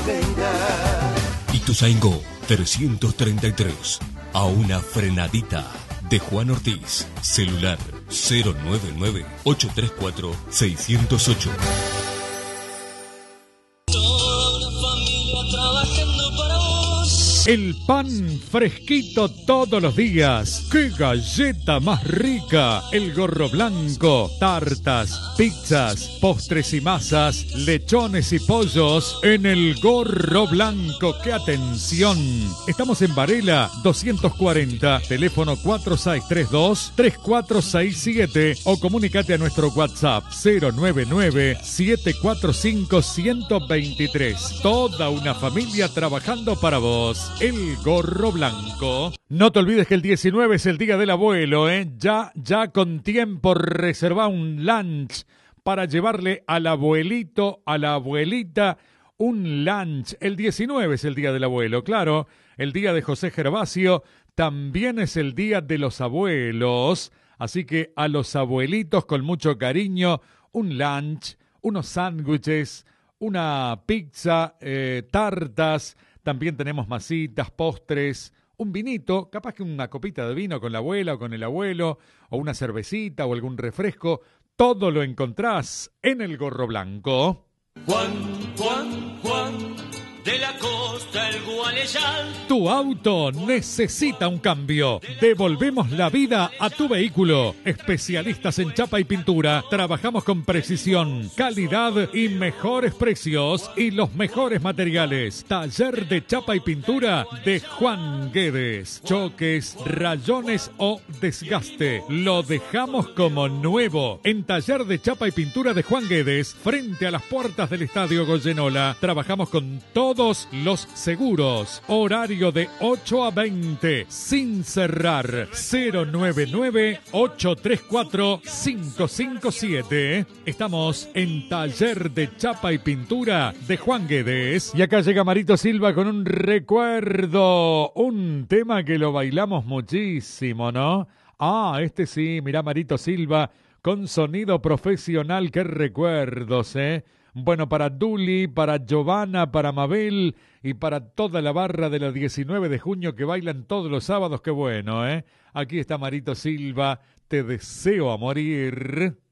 Nogueira. Ituzaingó 333. A una frenadita. De Juan Ortiz. Celular 099-834-608. El pan fresquito todos los días. ¡Qué galleta más rica! El Gorro Blanco. Tartas, pizzas, postres y masas, lechones y pollos en el Gorro Blanco. ¡Qué atención! Estamos en Varela 240, teléfono 4632-3467 o comunícate a nuestro WhatsApp 099-745-123. Toda una familia trabajando para vos. El Gorro Blanco. No te olvides que el 19 es el Día del Abuelo, ¿eh? Ya con tiempo reserva un lunch para llevarle al abuelito, a la abuelita, un lunch. El 19 es el Día del Abuelo, claro. El día de José Gervasio también es el Día de los Abuelos. Así que a los abuelitos con mucho cariño, un lunch, unos sándwiches, una pizza, tartas. También tenemos masitas, postres, un vinito, capaz que una copita de vino con la abuela o con el abuelo, o una cervecita o algún refresco. Todo lo encontrás en el Gorro Blanco. Juan, de la costa el Gualeyal. Tu auto necesita un cambio. Devolvemos la vida a tu vehículo. Especialistas en chapa y pintura. Trabajamos con precisión, calidad y mejores precios y los mejores materiales. Taller de chapa y pintura de Juan Guedes. Choques, rayones o desgaste. Lo dejamos como nuevo. En Taller de chapa y pintura de Juan Guedes, frente a las puertas del Estadio Goyenola. Trabajamos con todos los seguros. Horario de 8 a 20. Sin cerrar. 099-834-557. Estamos en Taller de Chapa y Pintura de Juan Guedes. Y acá llega Marito Silva con un recuerdo. Un tema que lo bailamos muchísimo, ¿no? Ah, este sí, mirá Marito Silva con sonido profesional. Qué recuerdos, ¿eh? Bueno, para Duli, para Giovanna, para Mabel y para toda la barra de la 19 de junio que bailan todos los sábados, qué bueno, ¿eh? Aquí está Marito Silva, te deseo a morir.